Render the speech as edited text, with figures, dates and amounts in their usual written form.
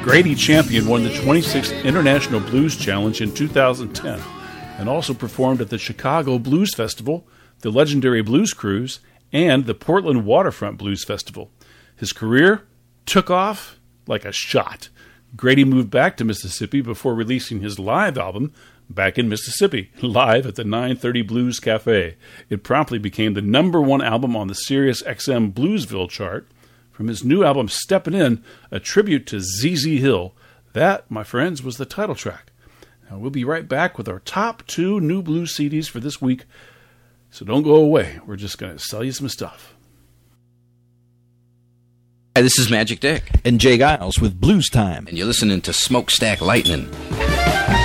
Grady Champion won the 26th International Blues Challenge in 2010 and also performed at the Chicago Blues Festival, the Legendary Blues Cruise, and the Portland Waterfront Blues Festival. His career took off like a shot. Grady moved back to Mississippi before releasing his live album, Back in Mississippi, live at the 930 Blues Cafe. It promptly became the #1 album on the Sirius XM Bluesville chart. From his new album, Steppin' In, a tribute to ZZ Hill. That, my friends, was the title track. Now, we'll be right back with our top 2 new blues CDs for this week, so don't go away. We're just going to sell you some stuff. Hi, this is Magic Dick. And Jay Giles with Blues Time. And you're listening to Smokestack Lightning.